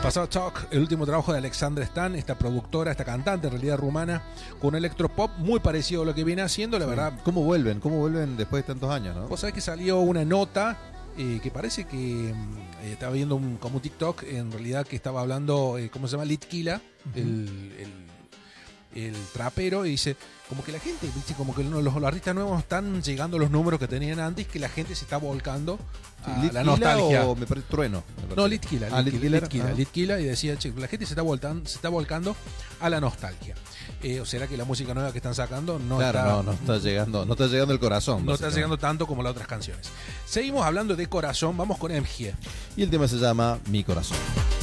Pasado Talk, el último trabajo de Alexandra Stan, esta productora, esta cantante en realidad rumana, con un electropop muy parecido a lo que viene haciendo, la verdad. ¿Cómo vuelven? ¿Cómo vuelven después de tantos años, no? Vos sabés que salió una nota que parece que estaba viendo como un TikTok, en realidad que estaba hablando, ¿cómo se llama? Litkila, el trapero, y dice como que la gente, ¿viste? Como que los artistas nuevos están llegando a los números que tenían antes, que la gente se está volcando a la nostalgia. O me parece Trueno. No, Litkila, Litkila. Litkila, y decía, che, la gente se está volcando a la nostalgia. ¿O será que la música nueva que están sacando no está llegando el corazón? No está llegando tanto como las otras canciones. Seguimos hablando de corazón, vamos con MG. Y el tema se llama Mi Corazón.